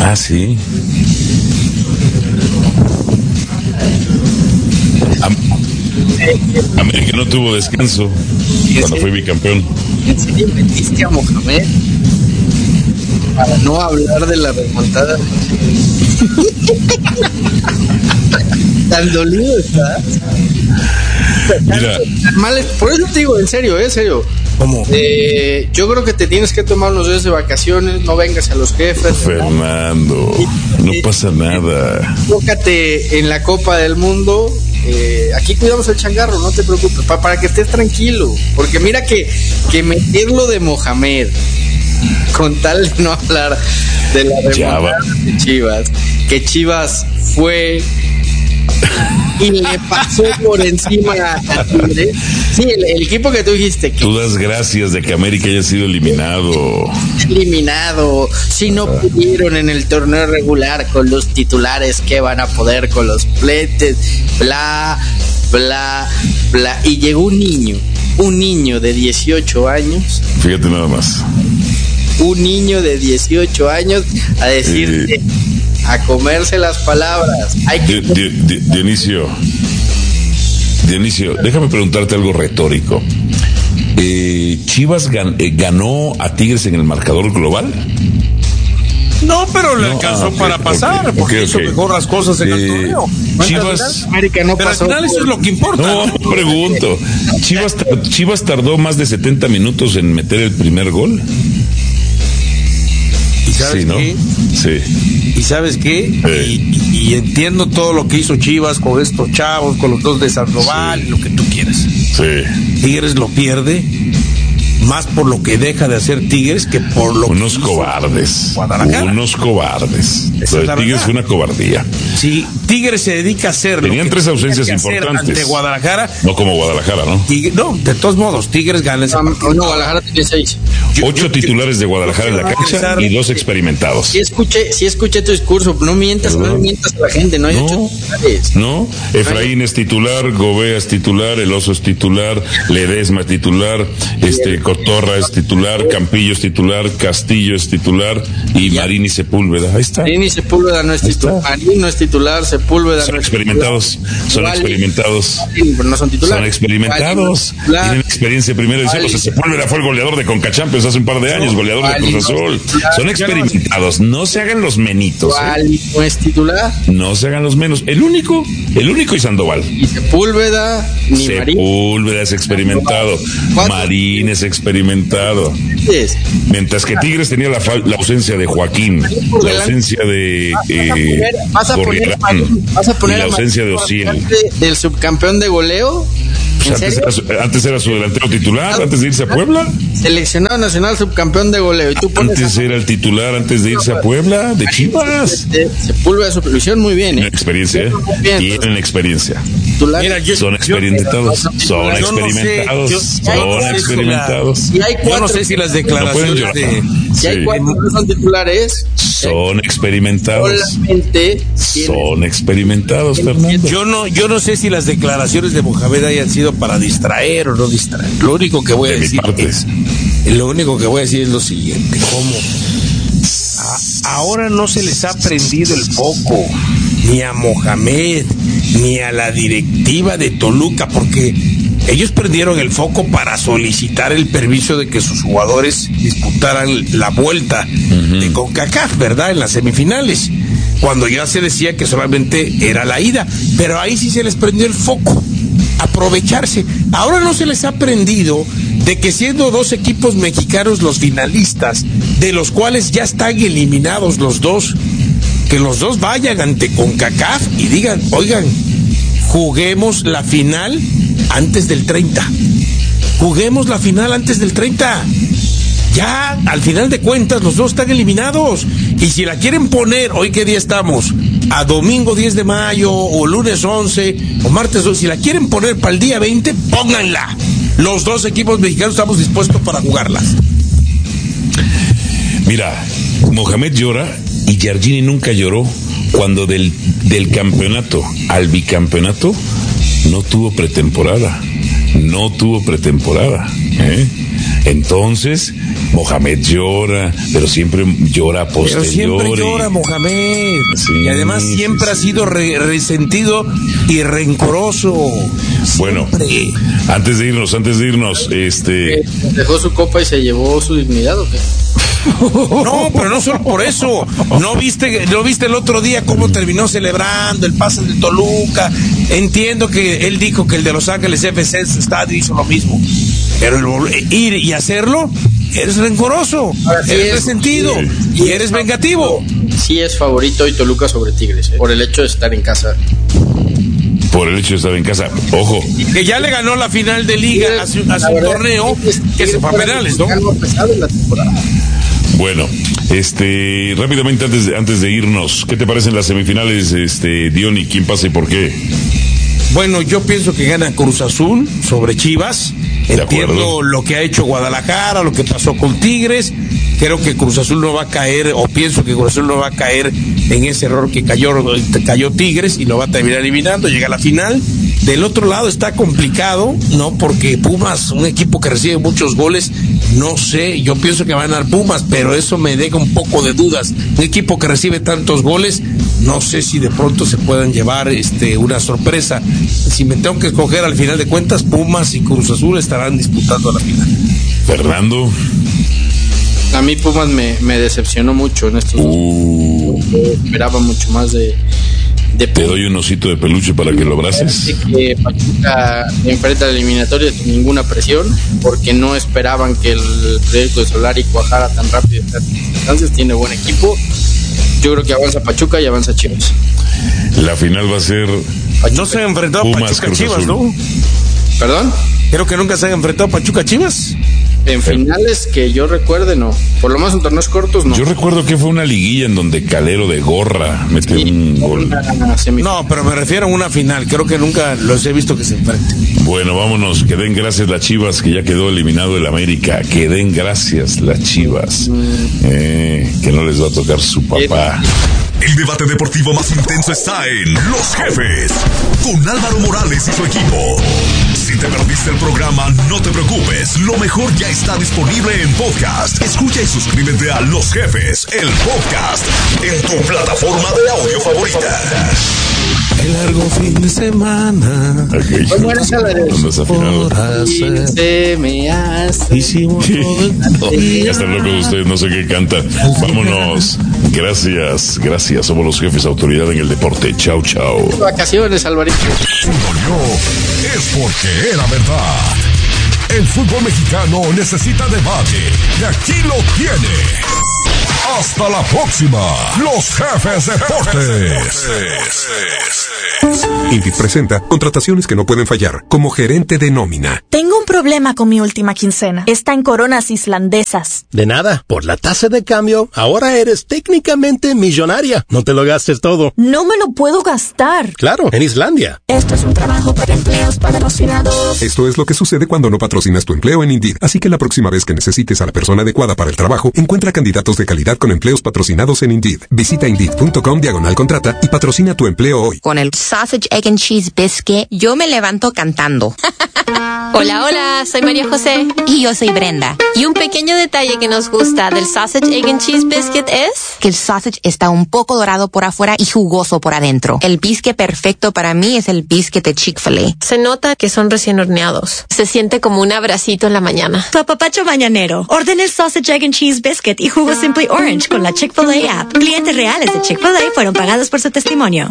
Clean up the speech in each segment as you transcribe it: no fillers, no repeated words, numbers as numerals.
Ah, sí. América no tuvo descanso cuando fue bicampeón. ¿En serio metiste a Mohamed para no hablar de la remontada? Tan dolido estás. Mira, Por eso te digo, en serio. ¿Cómo? Yo creo que te tienes que tomar unos días de vacaciones, no vengas a los jefes. Fernando, no pasa nada. Tócate en la Copa del Mundo. Aquí cuidamos el changarro, no te preocupes, para que estés tranquilo. Porque mira que meterlo de Mohamed, con tal de no hablar de la remontada de Chivas, que Chivas fue y le pasó por encima a Tigres. Sí, el equipo que tú dijiste que tú das gracias de que América haya sido eliminado. Si no pudieron en el torneo regular con los titulares, ¿qué van a poder con los pletes? Bla, bla, bla. Y llegó un niño de 18 años. Fíjate nada más. Un niño de 18 años a decirte, a comerse las palabras. Dionisio, déjame preguntarte algo retórico. ¿Chivas ganó a Tigres en el marcador global? No, pero le alcanzó para pasar, porque hizo mejor las cosas en el torneo. Chivas, América no pero al pasó. final eso es lo que importa. no, pregunto. ¿Chivas tardó más de 70 minutos en meter el primer gol? ¿Y sabes Sí, ¿no? qué? Sí. ¿Y sabes qué? Y entiendo todo lo que hizo Chivas con estos chavos, con los dos de Sandoval, y lo que tú quieras. Sí. Tigres lo pierde más por lo que deja de hacer Tigres que por lo Unos que hizo cobardes. Guadalajara. Unos cobardes. Esa Lo es de la Tigres verdad. fue una cobardía. Si Tigres se dedica a hacer lo Tenían que 3 tenía ausencias que hacer importantes. ante Guadalajara, No como Guadalajara, ¿no? no, de todos modos, Tigres gana ese partido. No, Guadalajara tiene 6. 8 titulares de Guadalajara en la cancha y 2 experimentados. Sí escuché tu discurso, no mientas a la gente, no hay 8 titulares. No, Efraín es titular, Gobea es titular, El Oso es titular, Ledesma es titular, Cotorra es titular, Campillo es titular, Castillo es titular y Marín y Sepúlveda. Ahí está. Marín y Sepúlveda no es titular, Marín no es titular, Sepúlveda Son no es experimentados, son Igual, experimentados. pero no son titulares. Son experimentados, Igual, tienen experiencia de primera división. O sea, Sepúlveda fue el goleador de Conca Champions hace un par de años, goleador de Cruz Azul. Son experimentados, no se hagan los menitos. Wally no es titular. No se hagan los menos. El único y Sandoval. Y Sepúlveda, ni Marín. Sepúlveda es experimentado, Marín es experimentado. Mientras que Tigres tenía la ausencia de Joaquín, la ausencia de Gorriarán y la ausencia de Ociel. Del subcampeón de goleo. Antes era su delantero titular, antes de irse a Puebla. Seleccionado nacional subcampeón de goleo. Y tú pones Antes era el titular, antes de irse a Puebla, de Chivas. Sepúlveda su prisión muy bien, Tienen experiencia, Tienen experiencia. Mira, Son experimentados, son experimentados. Yo no sé si las declaraciones de... Si hay 4 que son titulares, son experimentados. solamente Son experimentados, Fernando. Yo no sé si las declaraciones de Mohamed hayan sido para distraer o no distraer. Lo único que voy a decir es lo siguiente: ¿cómo? Ahora no se les ha prendido el foco ni a Mohamed ni a la directiva de Toluca, porque ellos prendieron el foco para solicitar el permiso de que sus jugadores disputaran la vuelta de CONCACAF, ¿verdad? En las semifinales, cuando ya se decía que solamente era la ida, pero ahí sí se les prendió el foco, aprovecharse. Ahora no se les ha prendido de que siendo 2 equipos mexicanos los finalistas, de los cuales ya están eliminados los 2, que los 2 vayan ante CONCACAF y digan, oigan, juguemos la final antes del 30. Juguemos la final antes del 30. Ya, al final de cuentas, los 2 están eliminados. Y si la quieren poner, hoy qué día estamos, a domingo 10 de mayo, o lunes 11, o martes 12, si la quieren poner para el día 20, pónganla. Los 2 equipos mexicanos estamos dispuestos para jugarlas. Mira, Mohamed llora y Giardini nunca lloró cuando del campeonato al bicampeonato no tuvo pretemporada. Entonces, Mohamed llora, pero siempre llora a posteriori. Pero siempre llora Mohamed. Sí, y además siempre ha sido resentido y rencoroso. Bueno, siempre. antes de irnos, ¿Dejó su copa y se llevó su dignidad o qué? No, pero no solo por eso. ¿No viste el otro día cómo terminó celebrando el pase de Toluca? Entiendo que él dijo que el de Los Ángeles FC Estadio hizo lo mismo, pero el ir y hacerlo, eres rencoroso, eres resentido y eres vengativo. Sí es favorito hoy Toluca sobre Tigres, por el hecho de estar en casa. Por el hecho de estar en casa, ojo. Que ya le ganó la final de liga hace un torneo que se fue a penales, ¿no? Bueno, rápidamente antes de irnos, ¿qué te parecen las semifinales, Diony? ¿Quién pasa y por qué? Bueno, yo pienso que gana Cruz Azul sobre Chivas. Entiendo lo que ha hecho Guadalajara, lo que pasó con Tigres. Creo que Cruz Azul no va a caer, o pienso que Cruz Azul no va a caer en ese error que cayó Tigres y lo va a terminar eliminando, llega a la final. Del otro lado está complicado, ¿no? Porque Pumas, un equipo que recibe muchos goles, no sé, yo pienso que va a ganar Pumas, pero eso me deja un poco de dudas. Un equipo que recibe tantos goles, no sé si de pronto se puedan llevar una sorpresa. Si me tengo que escoger, al final de cuentas, Pumas y Cruz Azul estarán disputando la final. Fernando. A mí Pumas me decepcionó mucho en estos esperaba mucho más de Te doy un osito de peluche para que lo abraces. Que Pachuca enfrenta la eliminatoria sin ninguna presión, porque no esperaban que el proyecto de Solari cuajara tan rápido en estas circunstancias. Tiene buen equipo. Yo creo que avanza Pachuca y avanza Chivas. La final va a ser no se han enfrentado Pumas, Pachuca Chivas, ¿no? ¿Perdón? Creo que nunca se han enfrentado Pachuca Chivas. En finales que yo recuerde, no. Por lo menos en torneos cortos, no. Yo recuerdo que fue una liguilla en donde Calero de gorra metió un gol. No, pero me refiero a una final. Creo que nunca los he visto que se enfrenten. Bueno, vámonos. Que den gracias las Chivas, que ya quedó eliminado el América. Que den gracias las Chivas. Que no les va a tocar su papá. El debate deportivo más intenso está en Los Jefes, con Álvaro Morales y su equipo. Si te perdiste el programa, no te preocupes. Lo mejor ya está disponible en podcast. Escucha y suscríbete a Los Jefes, el podcast, en tu plataforma de audio favorita. El largo fin de semana. Okay. ¿Cómo era esa la de se me hace? Hicimos todo el día. Ya están locos ustedes, no sé qué cantan. Vámonos. Gracias. Somos Los Jefes, autoridad en el deporte. Chau. Vacaciones, Alvarito. No, es porque era verdad. El fútbol mexicano necesita debate. Y aquí lo tiene. Hasta la próxima. Los Jefes Deportes. Indeed presenta contrataciones que no pueden fallar, como gerente de nómina. Tengo un problema con mi última quincena. Está en coronas islandesas. De nada, por la tasa de cambio, ahora eres técnicamente millonaria. No te lo gastes todo. No me lo puedo gastar. Claro, en Islandia. Esto es un trabajo para empleos patrocinados. Esto es lo que sucede cuando no patrocinas tu empleo en Indeed. Así que la próxima vez que necesites a la persona adecuada para el trabajo, encuentra candidatos de calidad con empleos patrocinados en Indeed. Visita Indeed.com/contrata y patrocina tu empleo hoy. Con el Sausage, Egg and Cheese Biscuit, yo me levanto cantando. Hola, soy María José. Y yo soy Brenda. Y un pequeño detalle que nos gusta del Sausage, Egg and Cheese Biscuit es que el sausage está un poco dorado por afuera y jugoso por adentro. El biscuit perfecto para mí es el biscuit de Chick-fil-A. Se nota que son recién horneados. Se siente como un abracito en la mañana. Tu apapacho mañanero. Ordena el Sausage, Egg and Cheese Biscuit y jugo Simply Orange con la Chick-fil-A app. Clientes reales de Chick-fil-A fueron pagados por su testimonio.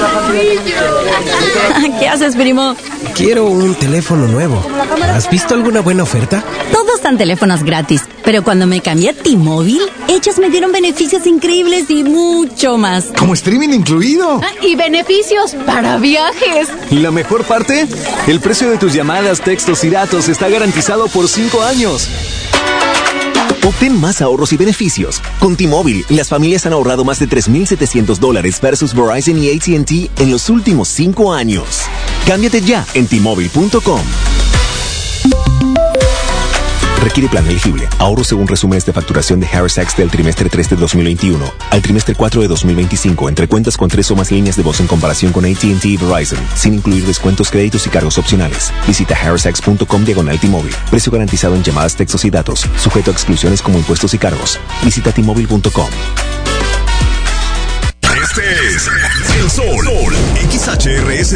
¿Qué haces, primo? Quiero un teléfono nuevo. ¿Has visto alguna buena oferta? Todos dan teléfonos gratis, pero cuando me cambié a T-Mobile, ellos me dieron beneficios increíbles y mucho más. ¿Como streaming incluido? Y beneficios para viajes. ¿Y la mejor parte? El precio de tus llamadas, textos y datos está garantizado por 5 años. Obtén más ahorros y beneficios. Con T-Mobile, las familias han ahorrado más de $3,700 versus Verizon y AT&T en los últimos 5 años. Cámbiate ya en T-Mobile.com. Requiere plan elegible. Ahorro según resúmenes de facturación de Harris Sachs del trimestre 3 de 2021 al trimestre 4 de 2025 entre cuentas con 3 o más líneas de voz en comparación con AT&T y Verizon, sin incluir descuentos, créditos y cargos opcionales. Visita harrisax.com/T-Mobile. Precio garantizado en llamadas, textos y datos. Sujeto a exclusiones como impuestos y cargos. Visita T-Mobile.com. Este es El Sol XHRS